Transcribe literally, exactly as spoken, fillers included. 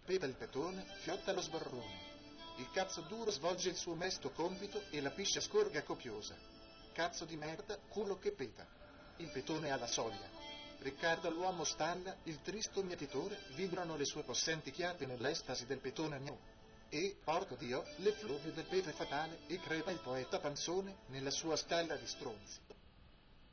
peta il petone, fiotta lo sborrone. Il cazzo duro svolge il suo mesto compito e la piscia scorga copiosa. Cazzo di merda, culo che peta. Il petone alla soglia. Riccardo l'uomo stalla, il tristo mietitore, vibrano le sue possenti chiappe nell'estasi del petone gnù. E, porco Dio, l'effluvio del pete fatale, e crepa il poeta panzone nella sua stalla di stronzi.